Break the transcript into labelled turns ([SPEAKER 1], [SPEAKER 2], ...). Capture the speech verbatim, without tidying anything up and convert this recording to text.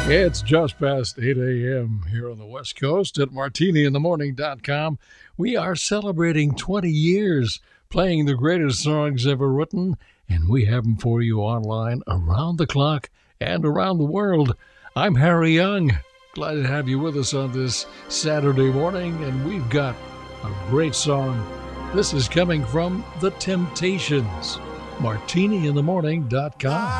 [SPEAKER 1] It's just past eight a.m. here on the West Coast at martini in the morning dot com. We are celebrating twenty years playing the greatest songs ever written, and we have them for you online around the clock and around the world. I'm Harry Young. Glad to have you with us on this Saturday morning, and we've got a great song. This is coming from The Temptations. martini in the morning dot com.